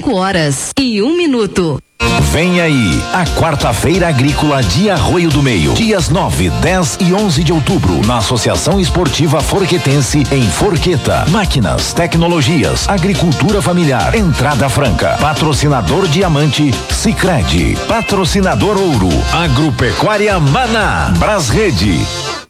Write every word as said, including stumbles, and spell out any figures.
cinco horas e um minuto. Vem aí, a quarta-feira agrícola de Arroio do Meio, dias nove, dez e onze de outubro, na Associação Esportiva Forquetense, em Forqueta. Máquinas, tecnologias, agricultura familiar, entrada franca. Patrocinador Diamante, Sicredi. Patrocinador Ouro, Agropecuária Maná, Brasrede.